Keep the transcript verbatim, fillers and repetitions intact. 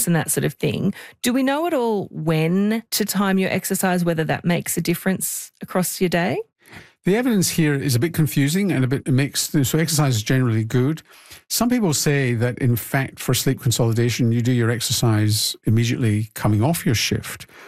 and that sort of thing. Do we know at all when to time your exercise, whether that makes a difference across your day? The evidence here is a bit confusing and a bit mixed. So exercise is generally good. Some people say that, in fact, for sleep consolidation, you do your exercise immediately coming off your shift.